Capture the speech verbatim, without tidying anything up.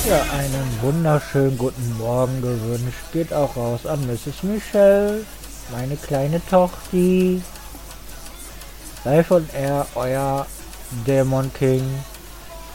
Ja, einen wunderschönen guten Morgen gewünscht. Geht auch raus an Misses Michelle, meine kleine Tochter. Live on Air, euer Dämon King.